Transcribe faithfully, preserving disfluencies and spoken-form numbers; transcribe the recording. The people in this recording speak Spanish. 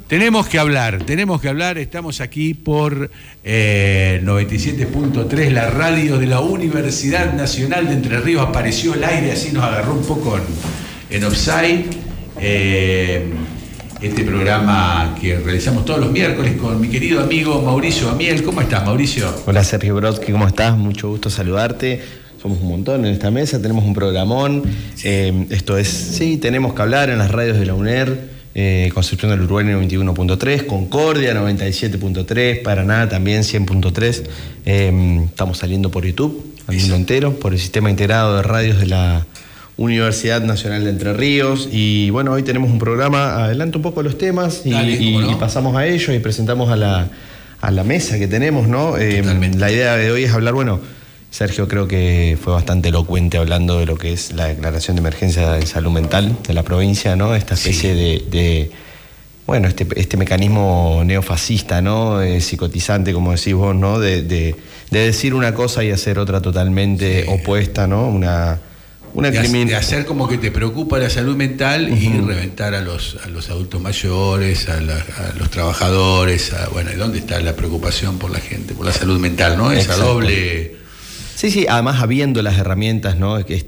Tenemos que hablar, tenemos que hablar, estamos aquí por eh, noventa y siete punto tres, la radio de la Universidad Nacional de Entre Ríos. Apareció el aire, así nos agarró un poco en, en offside. Eh, este programa que realizamos todos los miércoles con mi querido amigo Mauricio Amiel. ¿Cómo estás, Mauricio? Hola, Sergio Brodsky, ¿cómo estás? Mucho gusto saludarte. Somos un montón en esta mesa, tenemos un programón. Sí. Eh, esto es, sí, tenemos que hablar en las radios de la UNER. Eh, Concepción del Uruguay noventa y uno punto tres, Concordia noventa y siete punto tres, Paraná también cien punto tres. Eh, estamos saliendo por YouTube, al mundo entero, por el Sistema Integrado de Radios de la Universidad Nacional de Entre Ríos. Y bueno, hoy tenemos un programa, adelanto un poco los temas y, Dale, y, no? y pasamos a ellos y presentamos a la, a la mesa que tenemos, ¿no? Eh, la idea de hoy es hablar, bueno, Sergio creo que fue bastante elocuente hablando de lo que es la declaración de emergencia de salud mental de la provincia, ¿no? Esta especie sí. de, de, bueno, este, este mecanismo neofascista, ¿no? Eh, psicotizante, como decís vos, ¿no? De, de, de decir una cosa y hacer otra totalmente sí. opuesta, ¿no? Una, una de, crimin... de hacer como que te preocupa la salud mental uh-huh. y reventar a los, a los adultos mayores, a, la, a los trabajadores, a, bueno, ¿dónde está la preocupación por la gente, por la salud mental, ¿no? Esa Exacto. doble... Sí, sí, además habiendo las herramientas, ¿no?